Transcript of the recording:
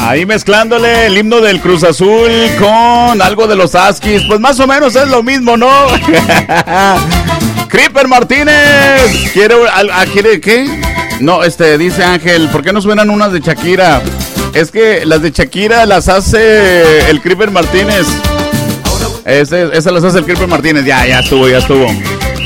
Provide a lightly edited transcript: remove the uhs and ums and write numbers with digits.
Ahí mezclándole el himno del Cruz Azul con algo de los Huskies. Pues más o menos es lo mismo, ¿no? Creeper Martínez. ¿Quiere qué? No, dice Ángel, ¿por qué no suenan unas de Shakira? Es que las de Shakira las hace el Creeper Martínez. Esas las hace el Creeper Martínez. Ya estuvo.